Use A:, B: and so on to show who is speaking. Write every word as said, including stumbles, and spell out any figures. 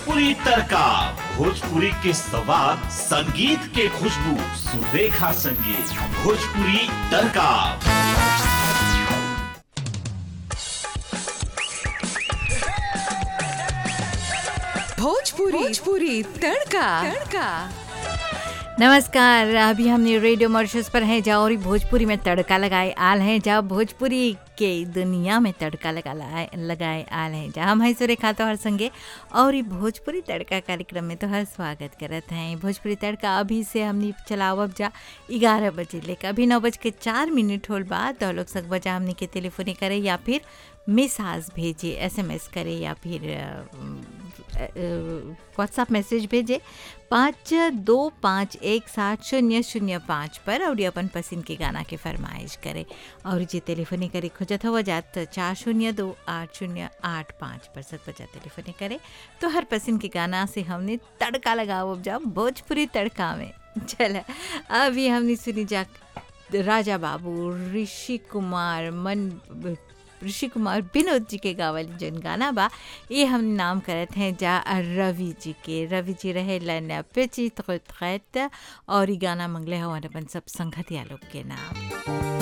A: भोजपुरी तड़का, भोजपुरी के सवाद संगीत के खुशबू सुरेखा संगीत। भोजपुरी तड़का।
B: भोजपुरी भोजपुरी तड़का तड़का। नमस्कार, अभी हमने रेडियो मॉरिशस पर हैं जहाँ और भोजपुरी में तड़का लगाए आल हैं, जहाँ भोजपुरी के दुनिया में तड़का लगा लगाए आल हैं, जहाँ हम हैं सुरेखा तो हर संगे और भोजपुरी तड़का कार्यक्रम में तो हर स्वागत करत हैं। भोजपुरी तड़का अभी से हमने चलावब जा ग्यारह बजे लेकर अभी नौ बज के चार मिनट होल बाद तो लोग सब बजा हमने के टेलीफोन करे या फिर मैसेज भेजे, एसएमएस करे या फिर व्हाट्सएप मैसेज भेजे पाँच दो पाँच एक सात शून्य शून्य पाँच पर और ये अपन पसंद के गाना के फरमाइश करे और जे टेलीफोनी करे खोजत हो जात चार शून्य दो आठ शून्य आठ पाँच पर सब बजा टेलीफोनी करे तो हर पसंद के गाना से हमने तड़का लगाओ जा भोजपुरी तड़का में। चल अभी हमने सुनी जा राजा बाबू, ऋषि कुमार मन ऋषि कुमार विनोद जी के गावल जन गाना बा ये हम नाम करत हैं जा रवि जी के। रवि जी रहे लन पेची तखत और ये गाना मंगले हवन अपन सब संगतिया लोग के नाम।